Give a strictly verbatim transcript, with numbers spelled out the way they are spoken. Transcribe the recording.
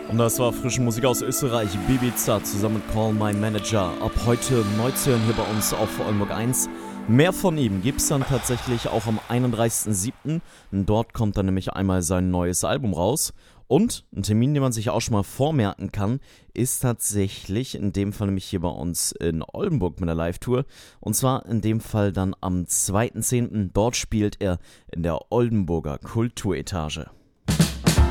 Und das war frische Musik aus Österreich, Bibiza zusammen mit Call My Manager. Ab heute neu zu hören hier bei uns auf Oldenburg eins. Mehr von ihm gibt es dann tatsächlich auch am einunddreißigsten siebten Dort kommt dann nämlich einmal sein neues Album raus. Und ein Termin, den man sich auch schon mal vormerken kann, ist tatsächlich in dem Fall nämlich hier bei uns in Oldenburg mit der Live-Tour. Und zwar in dem Fall dann am zweiten zehnten Dort spielt er in der Oldenburger Kulturetage.